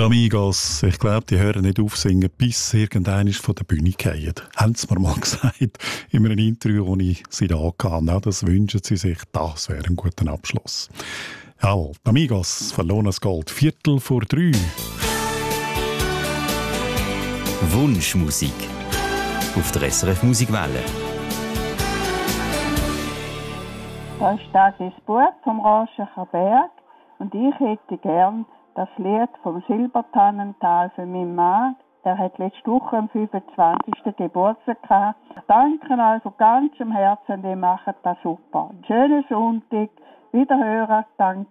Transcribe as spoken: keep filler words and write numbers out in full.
Die Amigos, ich glaube, die hören nicht auf singen, bis sie irgendeiner von der Bühne fallen. Haben sie mir mal gesagt, in einem Interview, das ich sie da hatte. Ja, das wünschen sie sich, das wäre ein guter Abschluss. Jawohl, die Amigos, verlorenes Gold, Viertel vor drei. Wunschmusik auf der S R F Musikwelle. Da ist das Buch vom Raschecher Berg und ich hätte gern das Lied vom Silbertannental für meinen Mann. Er hat letzte Woche am fünfundzwanzigsten Geburtstag gehabt. Ich danke euch von ganzem Herzen, ihr macht das super. Einen schönen Sonntag, wiederhören, danke.